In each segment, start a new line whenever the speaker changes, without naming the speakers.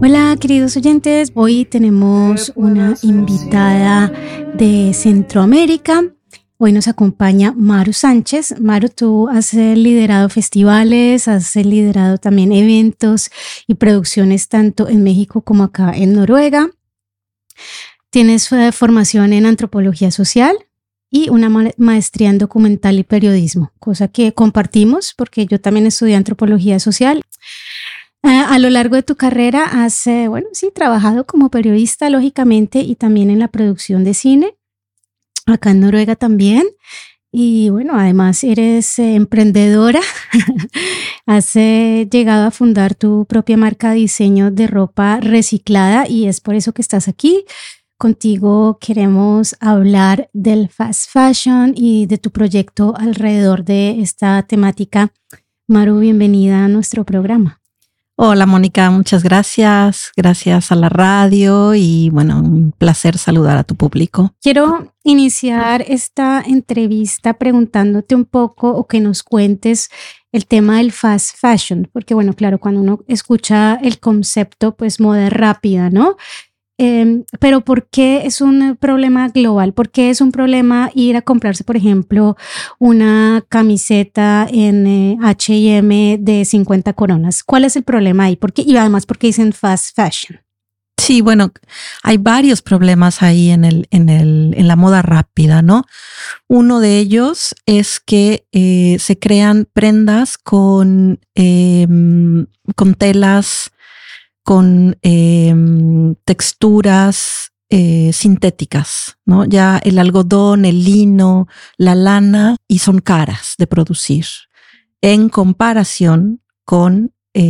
Hola queridos oyentes, hoy tenemos una invitada de Centroamérica. Hoy nos acompaña Maru Sánchez. Maru, tú has liderado festivales, has liderado también eventos y producciones tanto en México como acá en Noruega. Tienes formación en antropología social y una maestría en documental y periodismo, cosa que compartimos porque yo también estudié antropología social. A lo largo de tu carrera has, trabajado como periodista, lógicamente, y también en la producción de cine, acá en Noruega también. Y bueno, además eres emprendedora. Has llegado a fundar tu propia marca de diseño de ropa reciclada y es por eso que estás aquí. Contigo queremos hablar del fast fashion y de tu proyecto alrededor de esta temática. Maru, bienvenida a nuestro programa.
Hola Mónica, muchas gracias. Gracias a la radio y bueno, un placer saludar a tu público.
Quiero iniciar esta entrevista preguntándote un poco o que nos cuentes el tema del fast fashion, porque bueno, claro, cuando uno escucha el concepto, pues moda rápida, ¿no? Pero ¿por qué es un problema global? ¿Por qué es un problema ir a comprarse, por ejemplo, una camiseta en H&M de 50 coronas? ¿Cuál es el problema ahí? Y además, ¿por qué dicen fast fashion?
Sí, bueno, hay varios problemas ahí en la moda rápida, ¿no? Uno de ellos es que se crean prendas con telas, con texturas sintéticas, ¿no? Ya el algodón, el lino, la lana, y son caras de producir en comparación con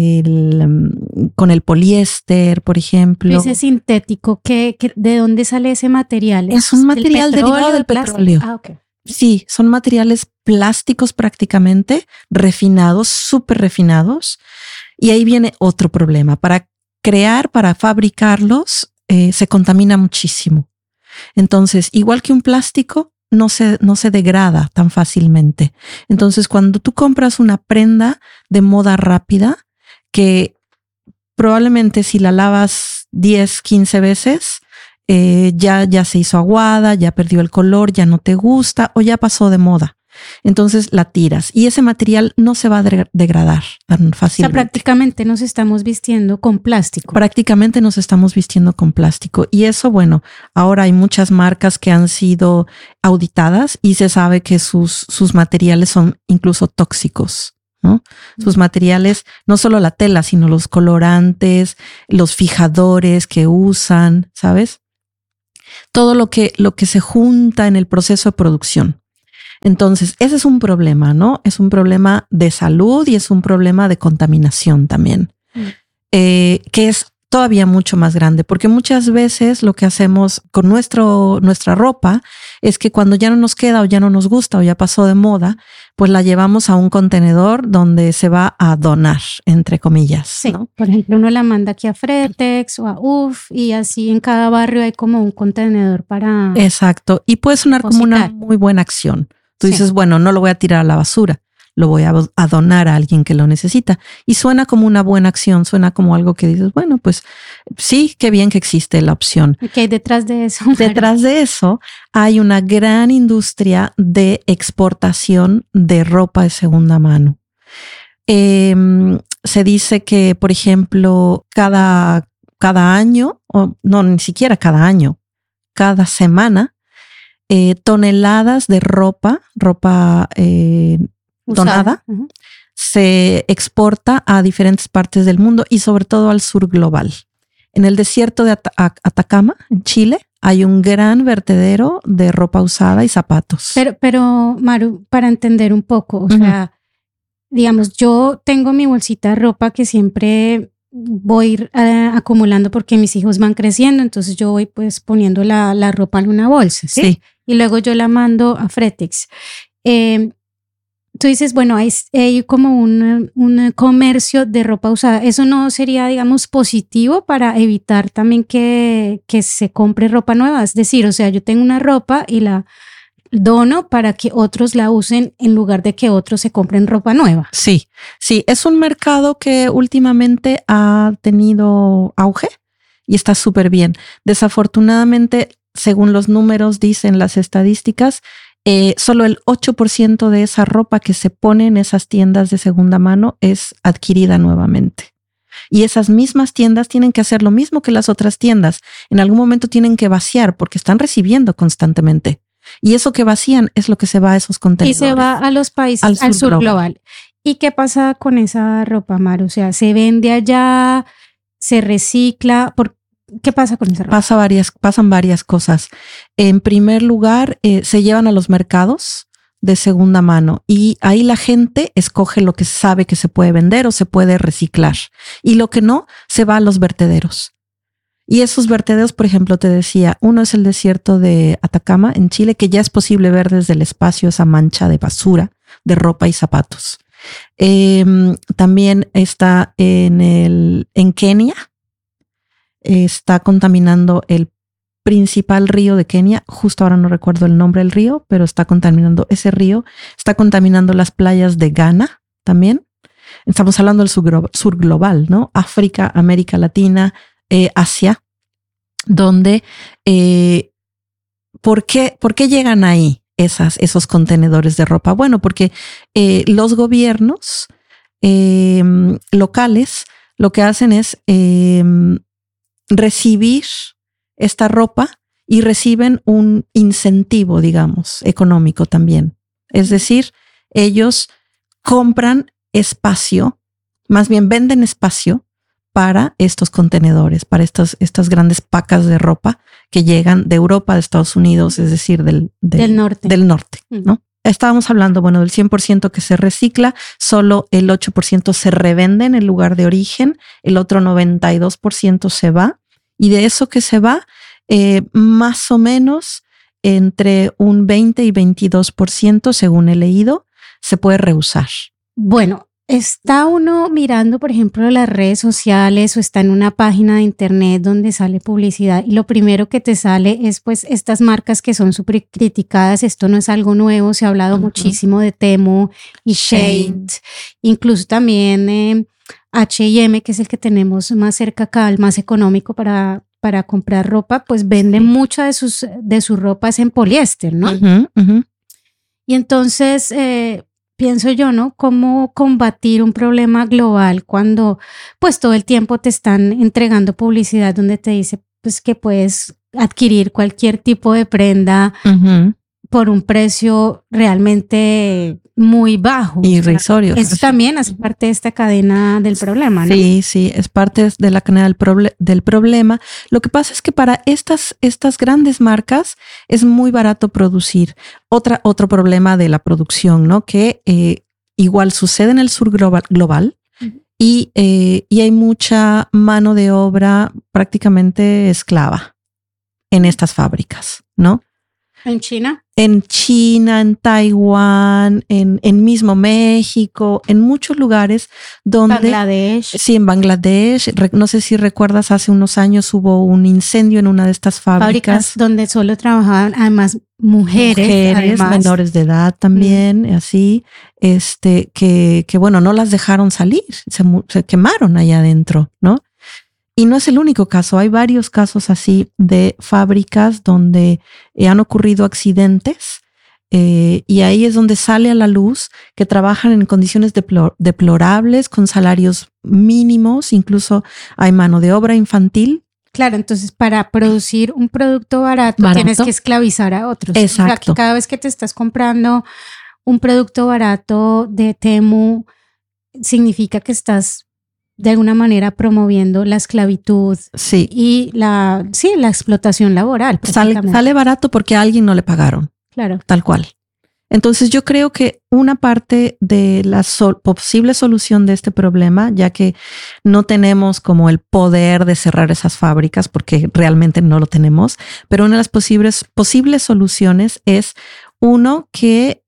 el poliéster, por ejemplo.
Ese sintético, ¿de dónde sale ese material?
Es un material derivado del petróleo.
Okay.
Sí, son materiales plásticos prácticamente, refinados, súper refinados. Y ahí viene otro problema. Para fabricarlos, se contamina muchísimo. Entonces, igual que un plástico, no se degrada tan fácilmente. Entonces, cuando tú compras una prenda de moda rápida, que probablemente si la lavas 10, 15 veces, ya se hizo aguada, ya perdió el color, ya no te gusta o ya pasó de moda. Entonces la tiras y ese material no se va a degradar tan fácilmente.
O sea, prácticamente nos estamos vistiendo con plástico.
Prácticamente nos estamos vistiendo con plástico. Y eso, bueno, ahora hay muchas marcas que han sido auditadas y se sabe que sus materiales son incluso tóxicos, ¿no? Sus materiales, no solo la tela, sino los colorantes, los fijadores que usan, ¿sabes? Todo lo que se junta en el proceso de producción. Entonces, ese es un problema, ¿no? Es un problema de salud y es un problema de contaminación también, que es todavía mucho más grande, porque muchas veces lo que hacemos con nuestra ropa es que cuando ya no nos queda o ya no nos gusta o ya pasó de moda, pues la llevamos a un contenedor donde se va a donar, entre comillas.
Sí,
¿no?
Por ejemplo, uno la manda aquí a Fretex o a UF y así en cada barrio hay como un contenedor para...
Exacto, y puede sonar como una muy buena acción. Tú dices, bueno, no lo voy a tirar a la basura, lo voy a donar a alguien que lo necesita. Y suena como una buena acción, suena como algo que dices, bueno, pues sí, qué bien que existe la opción.
¿Qué hay detrás de eso?
Detrás de eso hay una gran industria de exportación de ropa de segunda mano. Se dice que, por ejemplo, cada año, o no, ni siquiera cada año, cada semana, toneladas de ropa donada, se exporta a diferentes partes del mundo y sobre todo al sur global. En el desierto de Atacama, en Chile, hay un gran vertedero de ropa usada y zapatos.
Pero Maru, para entender un poco, o sea, digamos, yo tengo mi bolsita de ropa que siempre voy acumulando porque mis hijos van creciendo, entonces yo voy pues poniendo la ropa en una bolsa, ¿sí? Y luego yo la mando a Fretex. Tú dices, bueno, hay como un comercio de ropa usada. ¿Eso no sería, digamos, positivo para evitar también que se compre ropa nueva? Es decir, o sea, yo tengo una ropa y dono para que otros la usen en lugar de que otros se compren ropa nueva.
Sí, es un mercado que últimamente ha tenido auge y está súper bien. Desafortunadamente, según los números dicen las estadísticas, solo el 8% de esa ropa que se pone en esas tiendas de segunda mano es adquirida nuevamente. Y esas mismas tiendas tienen que hacer lo mismo que las otras tiendas. En algún momento tienen que vaciar porque están recibiendo constantemente. Y eso que vacían es lo que se va a esos contenedores.
Y se va a los países, al sur global. ¿Y qué pasa con esa ropa, Maru? O sea, ¿se vende allá? ¿Se recicla? ¿Qué pasa con esa ropa?
Pasan varias cosas. En primer lugar, se llevan a los mercados de segunda mano y ahí la gente escoge lo que sabe que se puede vender o se puede reciclar y lo que no se va a los vertederos. Y esos vertederos, por ejemplo, te decía, uno es el desierto de Atacama en Chile, que ya es posible ver desde el espacio esa mancha de basura de ropa y zapatos. También está en Kenia, está contaminando el principal río de Kenia. Justo ahora no recuerdo el nombre del río, pero está contaminando ese río. Está contaminando las playas de Ghana también. Estamos hablando del sur global, ¿no? África, América Latina, Asia, donde ¿por qué llegan ahí esos contenedores de ropa? Bueno, porque los gobiernos locales lo que hacen es recibir esta ropa y reciben un incentivo, digamos, económico también. Es decir, ellos compran espacio, más bien venden espacio para estos contenedores, para estas grandes pacas de ropa que llegan de Europa, de Estados Unidos, es decir, del norte, ¿no? Estábamos hablando, bueno, del 100% que se recicla, solo el 8% se revende en el lugar de origen, el otro 92% se va, y de eso que se va, más o menos entre un 20 y 22%, según he leído, se puede reusar.
Bueno, está uno mirando, por ejemplo, las redes sociales o está en una página de internet donde sale publicidad y lo primero que te sale es pues estas marcas que son súper criticadas. Esto no es algo nuevo, se ha hablado muchísimo de Temu y Shein, incluso también H&M, que es el que tenemos más cerca acá, el más económico para comprar ropa, pues venden mucha de sus ropas en poliéster, ¿no? Y entonces pienso yo, ¿no? ¿Cómo combatir un problema global cuando pues todo el tiempo te están entregando publicidad donde te dice pues que puedes adquirir cualquier tipo de prenda por un precio realmente muy bajo?
Irrisorio.
Eso también hace parte de esta cadena del problema, ¿no?
Sí, es parte de la cadena del problema. Lo que pasa es que para estas grandes marcas es muy barato producir. Otro problema de la producción, ¿no? Que igual sucede en el sur global y hay mucha mano de obra prácticamente esclava en estas fábricas, ¿no?
¿En China?
En China, en Taiwán, en mismo México, en muchos lugares donde...
Bangladesh.
Sí, en Bangladesh. No sé si recuerdas, hace unos años hubo un incendio en una de estas fábricas.
Donde solo trabajaban además mujeres además.
Menores de edad también, así, que bueno, no las dejaron salir, se quemaron allá adentro, ¿no? Y no es el único caso, hay varios casos así de fábricas donde han ocurrido accidentes y ahí es donde sale a la luz que trabajan en condiciones deplorables, con salarios mínimos, incluso hay mano de obra infantil.
Claro, entonces para producir un producto barato tienes que esclavizar a otros.
Exacto.
O sea, que cada vez que te estás comprando un producto barato de Temu, significa que estás de alguna manera promoviendo la esclavitud y la explotación laboral.
Sale barato porque a alguien no le pagaron.
Claro.
Tal cual. Entonces yo creo que una parte de la posible solución de este problema, ya que no tenemos como el poder de cerrar esas fábricas porque realmente no lo tenemos, pero una de las posibles soluciones es que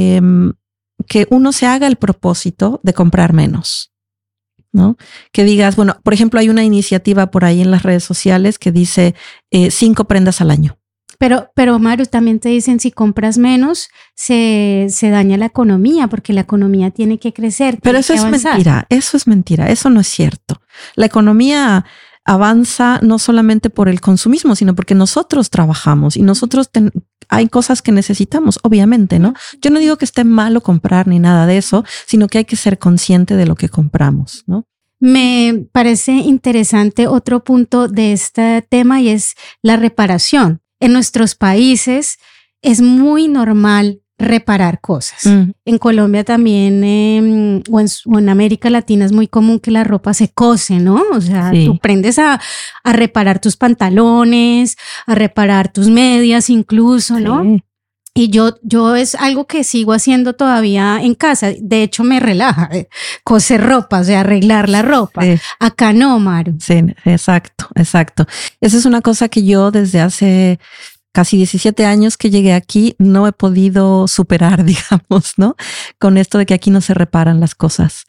uno se haga el propósito de comprar menos. ¿No? Que digas, bueno, por ejemplo, hay una iniciativa por ahí en las redes sociales que dice 5 prendas al año.
Pero Maru, también te dicen si compras menos, se daña la economía, porque la economía tiene que crecer.
Pero eso es mentira, eso no es cierto. La economía avanza no solamente por el consumismo, sino porque nosotros trabajamos y nosotros hay cosas que necesitamos, obviamente, ¿no? Yo no digo que esté malo comprar ni nada de eso, sino que hay que ser consciente de lo que compramos, ¿no?
Me parece interesante otro punto de este tema y es la reparación. En nuestros países es muy normal reparar cosas. En Colombia también, o en América Latina es muy común que la ropa se cose, ¿no? O sea, tú aprendes a reparar tus pantalones, a reparar tus medias incluso, ¿no? Sí. Y yo es algo que sigo haciendo todavía en casa. De hecho, me relaja coser ropa, o sea, arreglar la ropa. Sí. Acá no, Maru.
Sí, exacto. Esa es una cosa que yo desde hace casi 17 años que llegué aquí no he podido superar, digamos, ¿no? Con esto de que aquí no se reparan las cosas.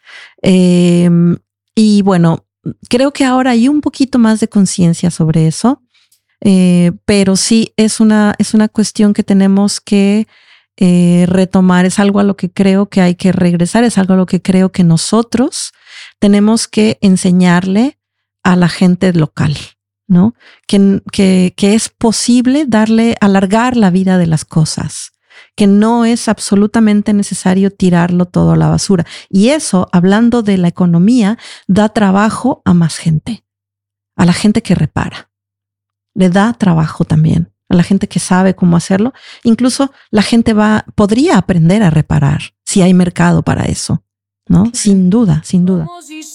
Y bueno, creo que ahora hay un poquito más de conciencia sobre eso, pero sí es una cuestión que tenemos que retomar. Es algo a lo que creo que hay que regresar, es algo a lo que creo que nosotros tenemos que enseñarle a la gente local, ¿no? Que es posible alargar la vida de las cosas, que no es absolutamente necesario tirarlo todo a la basura. Y eso, hablando de la economía, da trabajo a más gente, a la gente que repara. Le da trabajo también a la gente que sabe cómo hacerlo. Incluso la gente podría aprender a reparar si hay mercado para eso, ¿no? Sin duda.